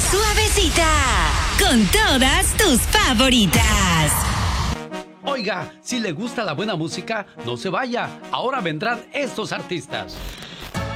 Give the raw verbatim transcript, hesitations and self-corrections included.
suavecita, con todas tus favoritas. Oiga, si le gusta la buena música, no se vaya. Ahora vendrán estos artistas.